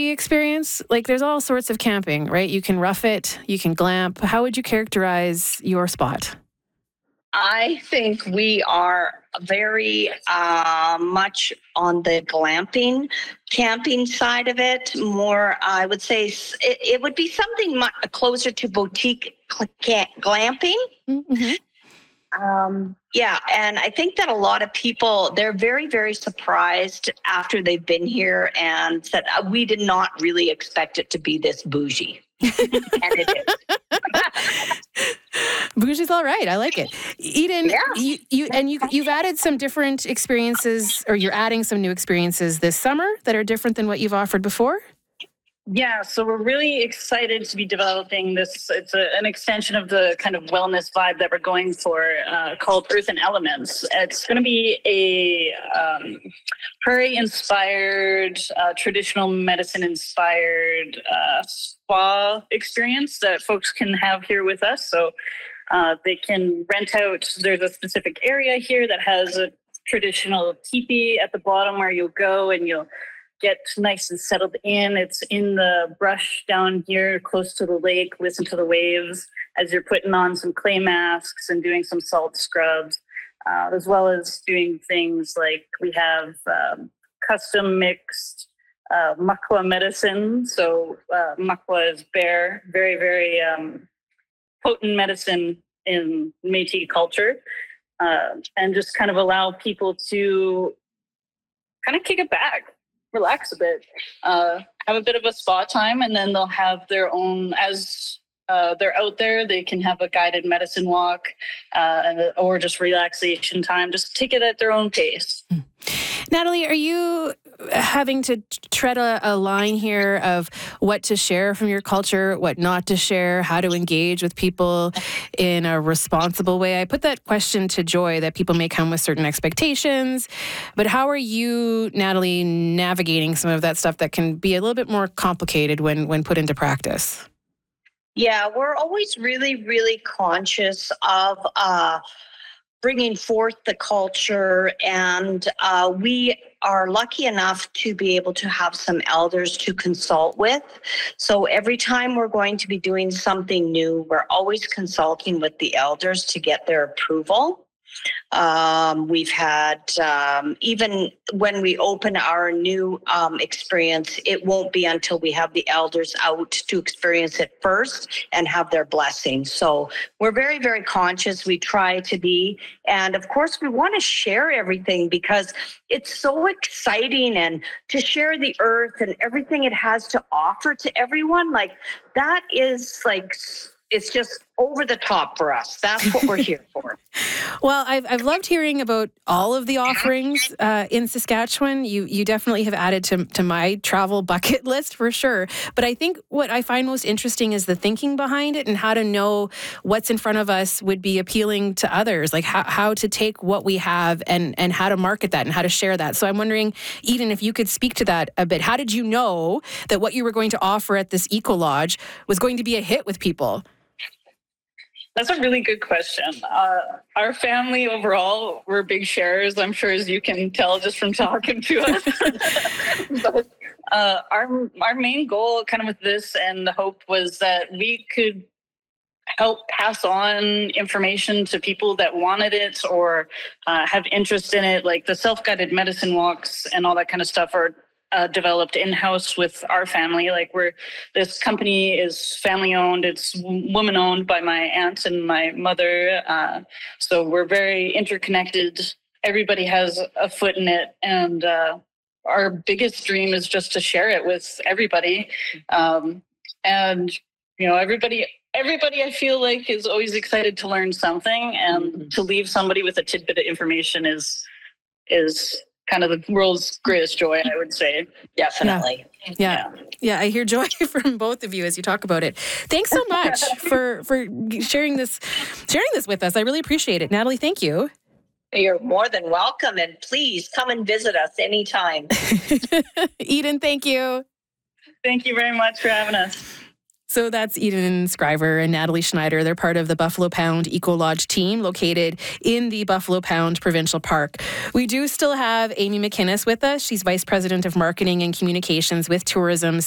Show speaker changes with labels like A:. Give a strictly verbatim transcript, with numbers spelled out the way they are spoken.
A: the experience? Like, there's all sorts of camping, right? You can rough it, you can glamp. How would you characterize your spot?
B: I think we are very uh, much on the glamping, camping side of it. More, I would say it, it would be something much closer to boutique glamping.
A: Mm-hmm.
B: Um, yeah, and I think that a lot of people, they're very, very surprised after they've been here and said, we did not really expect it to be this bougie. And it is.
A: Bougie's all right. I like it. Eden,
B: yeah.
A: you, you and you, you've added some different experiences, or you're adding some new experiences this summer that are different than what you've offered before?
C: Yeah, so we're really excited to be developing this. It's a, an extension of the kind of wellness vibe that we're going for, uh, called Earth and Elements. It's going to be a um, prairie-inspired, uh, traditional medicine-inspired uh, spa experience that folks can have here with us. So uh, they can rent out. There's a specific area here that has a traditional teepee at the bottom where you'll go and you'll get nice and settled in. It's in the brush down here close to the lake. Listen to the waves as you're putting on some clay masks and doing some salt scrubs, uh, as well as doing things like we have um, custom mixed uh, makwa medicine. So uh, makwa is bear, very, very um, potent medicine in Métis culture, uh, and just kind of allow people to kind of kick it back, relax a bit, uh, have a bit of a spa time, and then they'll have their own, as uh, they're out there, they can have a guided medicine walk uh, or just relaxation time. Just take it at their own pace.
A: Mm. Natalie, are you having to tread a, a line here of what to share from your culture, what not to share, how to engage with people in a responsible way? I put that question to Joy, that people may come with certain expectations, but how are you, Natalie, navigating some of that stuff that can be a little bit more complicated when, when put into practice?
B: Yeah, we're always really, really conscious of uh, bringing forth the culture, and uh, we are lucky enough to be able to have some elders to consult with. So every time we're going to be doing something new, we're always consulting with the elders to get their approval. Um, we've had, um, even when we open our new um, experience, it won't be until we have the elders out to experience it first and have their blessing. So we're very, very conscious. We try to be. And of course, we want to share everything because it's so exciting, and to share the earth and everything it has to offer to everyone. Like, that is like, it's just over the top for us. That's what we're here for.
A: Well, I've I've loved hearing about all of the offerings uh, in Saskatchewan. You you definitely have added to to my travel bucket list for sure. But I think what I find most interesting is the thinking behind it and how to know what's in front of us would be appealing to others. Like how, how to take what we have and and how to market that and how to share that. So I'm wondering, Eden, if you could speak to that a bit. How did you know that what you were going to offer at this Eco Lodge was going to be a hit with people?
C: That's a really good question. Uh, our family overall, we're big sharers, I'm sure, as you can tell just from talking to us. But uh, our our main goal kind of with this and the hope was that we could help pass on information to people that wanted it or uh, have interest in it, like the self-guided medicine walks and all that kind of stuff are Uh, developed in-house with our family. Like we're, this company is family owned. It's woman owned by my aunt and my mother. Uh, so we're very interconnected. Everybody has a foot in it. And uh, our biggest dream is just to share it with everybody. Um, and, you know, everybody, everybody I feel like is always excited to learn something, and mm-hmm. to leave somebody with a tidbit of information is, is, kind of the world's greatest joy, I would say.
B: Definitely.
A: Yeah. Yeah. yeah. yeah. I hear joy from both of you as you talk about it. Thanks so much for, for sharing this, sharing this with us. I really appreciate it. Natalie, thank you.
B: You're more than welcome. And please come and visit us anytime.
A: Eden, thank you.
C: Thank you very much for having us.
A: So that's Eden Scriver and Natalie Schneider. They're part of the Buffalo Pound Eco Lodge team located in the Buffalo Pound Provincial Park. We do still have Amy McInnes with us. She's Vice President of Marketing and Communications with Tourism